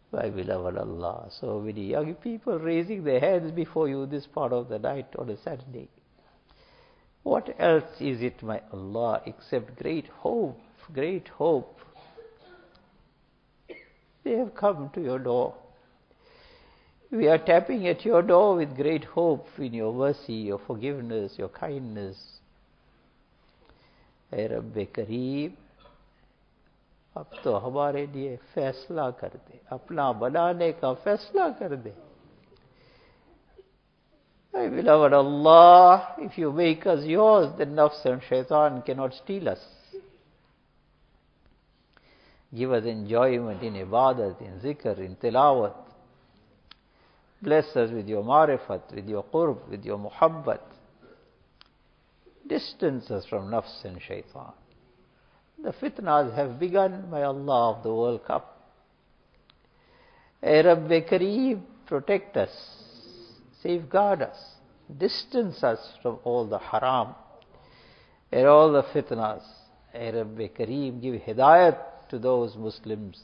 My beloved Allah, so many young people raising their hands before you this part of the night on a Saturday. What else is it, my Allah, except great hope, great hope. They have come to your door. We are tapping at your door with great hope in your mercy, your forgiveness, your kindness. ऐ रब्बे करीम, अब तो हमारे लिए फैसला कर दे, अपना बनाने का फैसला कर दे. My beloved Allah, if you make us yours, then nafs and shaitan cannot steal us. Give us enjoyment in ibadat, in zikr, in tilawat. Bless us with your marifat, with your qurb, with your muhabbat. Distance us from nafs and shaitan. The fitnas have begun, my Allah, of the World Cup. Ay Rabbi Kareem, protect us, safeguard us, distance us from all the haram and all the fitnas. Ay Rabbi Kareem, give hidayat to those Muslims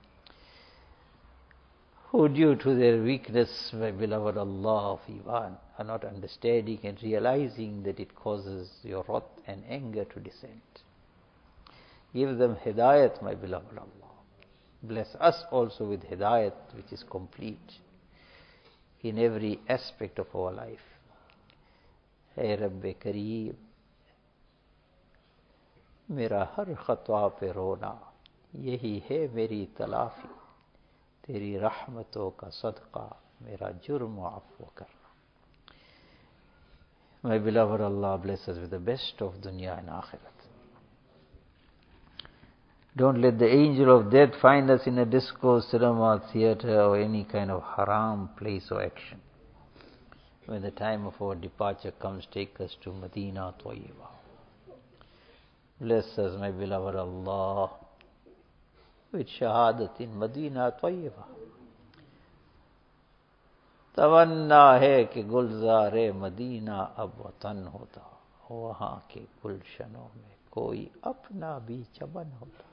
who, due to their weakness, my beloved Allah of Iman, are not understanding and realizing that it causes your wrath and anger to descend. Give them hidayat, my beloved Allah. Bless us also with hidayat which is complete in every aspect of our life. Hey Rabbi Kareem, मेरा हर खता पे रोना यही है मेरी तलाफी, तेरी रहमतों का सदका मेरा जुर्म अफ़्व करना. My beloved Allah, bless us with the best of dunya and akhirat. Don't let the angel of death find us in a disco, cinema, theater, or any kind of haram place or action. When the time of our departure comes, take us to Medina Tayyibah. Bless us, my beloved Allah, with shahadat in Medina Tayyibah. तमन्ना है कि गुलजार Medina अब वतन होता, वहाँ के गुलशनों में कोई अपना भी चमन होता.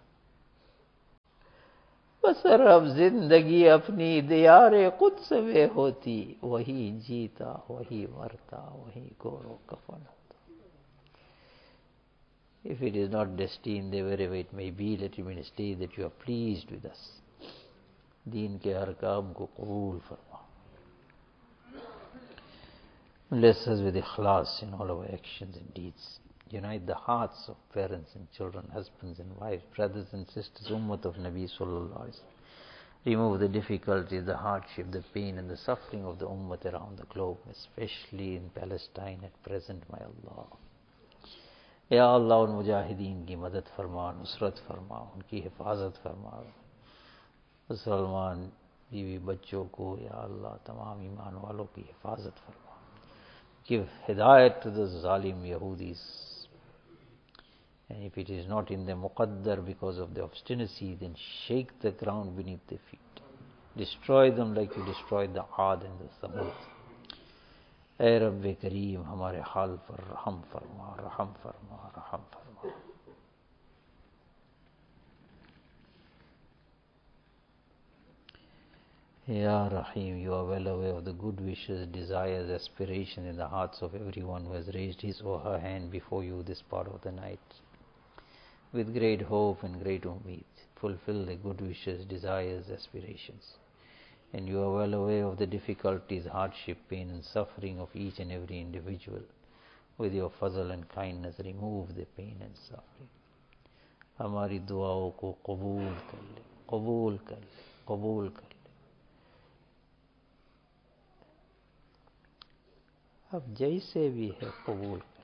बसर अब जिंदगी अपनी दियारे कुद्स में होती, वही जीता वही मरता वही गोरो कफन होता. If it is not destined, wherever it may be, let it be a state that you are pleased with us. दीन के हर काम को कबूल फरमा. Bless us with ikhlas in all our actions and deeds. Unite the hearts of parents and children, husbands and wives, brothers and sisters, ummah of Nabi sallallahu alaihi wasallam. Remove the difficulties, the hardship, the pain and the suffering of the ummah around the globe, especially in Palestine at present, my Allah. Ya Allah, उन मुजाहिदीन की मदद फरमा, नुसरत फरमा, उनकी हिफाजत फरमा. मुसलमान बीवी बच्चों को या अल्लाह तमाम ईमान वालों की हिफाजत फरमा. Give hidayat to the zalim Yahudis. And if it is not in the muqaddar because of the obstinacy, then shake the ground beneath their feet. Destroy them like you destroyed the Aad and the Thamud. Ay Rabbi Kareem, हमारे हाल पर रहम फरमा, रहम फरमा, रहम फरमा. Ya Rahim, you are well aware of the good wishes, desires, aspirations in the hearts of everyone who has raised his or her hand before you this part of the night. With great hope and great ummeed, fulfill the good wishes, desires, aspirations. And you are well aware of the difficulties, hardship, pain and suffering of each and every individual. With your fazl and kindness, remove the pain and suffering. हमारी दुआओं को कबूल कर ले, कबूल कर ले, कबूल कर ले. अब जैसे भी है कबूल कर.